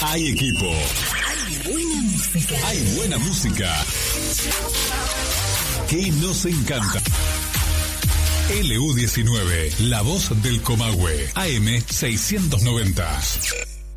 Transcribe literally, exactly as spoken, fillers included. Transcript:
Hay equipo. Hay buena música. Hay buena música. Que nos encanta. L U diecinueve, la voz del Comahue, A M seiscientos noventa.